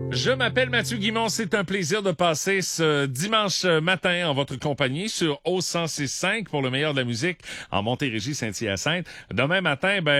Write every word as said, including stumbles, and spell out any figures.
Je m'appelle Mathieu Guimond. C'est un plaisir de passer ce dimanche matin en votre compagnie sur O cent six point cinq pour le meilleur de la musique en Montérégie, Saint-Hyacinthe. Demain matin, ben